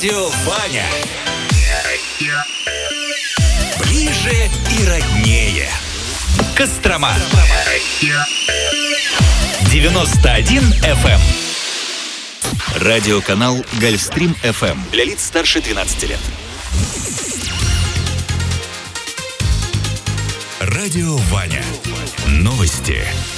Радио Ваня. Ближе и роднее. Кострома. 91 FM. Радиоканал Гольфстрим FM для лиц старше 12 лет. Радио Ваня. Новости.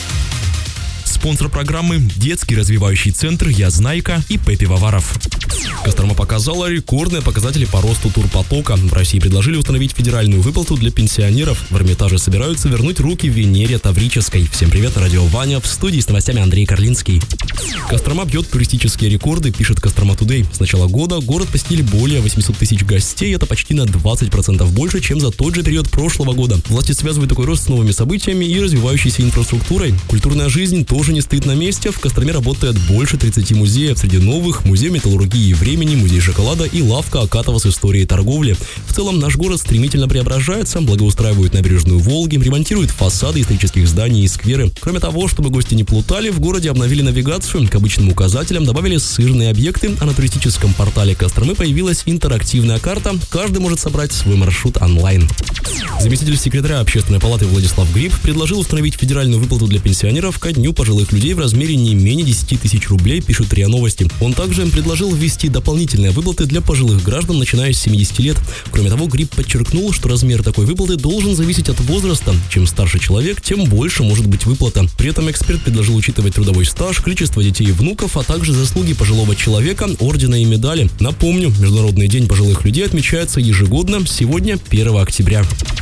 Спонсор программы – детский развивающий центр «Я Знайка» и ИП Пивоваров. Кострома показала рекордные показатели по росту турпотока. В России предложили установить федеральную выплату для пенсионеров. В Эрмитаже собираются вернуть руки Венере Таврической. Всем привет, радио Ваня. В студии с новостями Андрей Карлинский. Кострома бьет туристические рекорды, пишет Кострома Тудей. С начала года город посетили более 800 тысяч гостей. Это почти на 20% больше, чем за тот же период прошлого года. Власти связывают такой рост с новыми событиями и развивающейся инфраструктурой. Культурная жизнь тоже не стоит на месте. В Костроме работает больше 30 музеев. Среди новых – музей металлургии и времени, музей шоколада и лавка Акатова с историей торговли. В целом наш город стремительно преображается, благоустраивают набережную Волги, ремонтируют фасады исторических зданий и скверы. Кроме того, чтобы гости не плутали, в городе обновили навигацию, к обычным указателям добавили сырные объекты, а на туристическом портале Костромы появилась интерактивная карта. Каждый может собрать свой маршрут онлайн. Заместитель секретаря Общественной палаты Владислав Гриб предложил установить федеральную выплату для пенсионеров ко Дню пожилых людей в размере не менее 10 тысяч рублей, пишут РИА Новости. Он также предложил ввести дополнительные выплаты для пожилых граждан, начиная с 70 лет. Кроме того, Гриб подчеркнул, что размер такой выплаты должен зависеть от возраста. Чем старше человек, тем больше может быть выплата. При этом эксперт предложил учитывать трудовой стаж, количество детей и внуков, а также заслуги пожилого человека, ордена и медали. Напомню, Международный день пожилых людей отмечается ежегодно, сегодня 1 октября.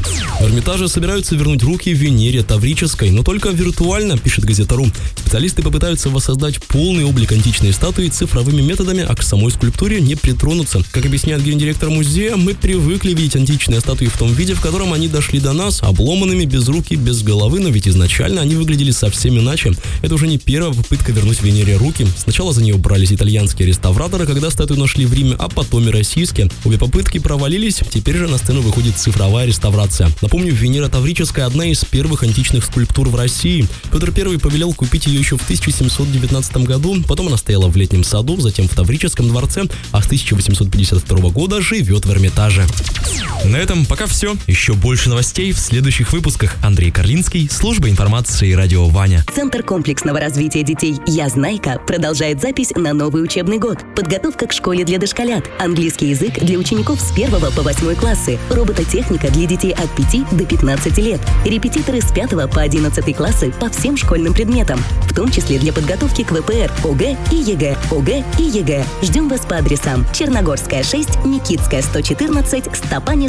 В Эрмитаже собираются вернуть руки Венере Таврической, но только виртуально, пишет Газета.ру. Специалисты попытаются воссоздать полный облик античной статуи цифровыми методами, а к самой скульптуре не притронуться. Как объясняет гендиректор музея, мы привыкли видеть античные статуи в том виде, в котором они дошли до нас, обломанными, без рук и без головы, но ведь изначально они выглядели совсем иначе. Это уже не первая попытка вернуть Венере руки. Сначала за нее брались итальянские реставраторы, когда статую нашли в Риме, а потом и российские. Обе попытки провалились, теперь же на сцену выходит цифровая реставрация. Напомню, Венера Таврическая – одна из первых античных скульптур в России. Петр I повелел купить ее еще в 1719 году, потом она стояла в Летнем саду, затем в Таврическом дворце, а с 1852 года живет в Эрмитаже. На этом пока все. Еще больше новостей в следующих выпусках. Андрей Карлинский, служба информации Радио Ваня. Центр комплексного развития детей «Я Знайка» продолжает запись на новый учебный год. Подготовка к школе для дошколят, английский язык для учеников с 1 по 8 классы, робототехника для детей от 5 до 15 лет, репетиторы с 5 по 11 классы по всем школьным предметам, в том числе для подготовки к ВПР, ОГЭ и ЕГЭ. ОГЭ и ЕГЭ. Ждем вас по адресам: Черногорская, 6, Никитская, 114, Стопани,